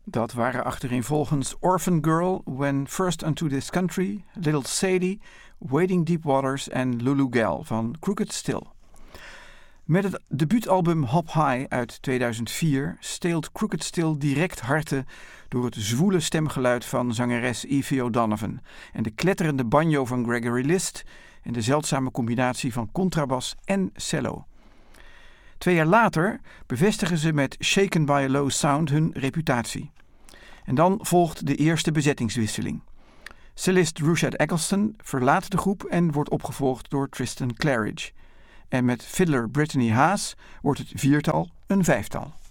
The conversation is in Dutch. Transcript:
Dat waren achtereenvolgens Orphan Girl, When First Unto This Country, Little Sadie, Wading Deep Waters en Lulu Gal van Crooked Still. Met het debuutalbum Hop High uit 2004 steelt Crooked Still direct harten door het zwoele stemgeluid van zangeres Evie O'Donovan en de kletterende banjo van Gregory List en de zeldzame combinatie van contrabas en cello. 2 jaar later bevestigen ze met Shaken by a Low Sound hun reputatie. En dan volgt de eerste bezettingswisseling. Cellist Rushad Eggleston verlaat de groep en wordt opgevolgd door Tristan Claridge. En met fiddler Brittany Haas wordt het viertal een vijftal.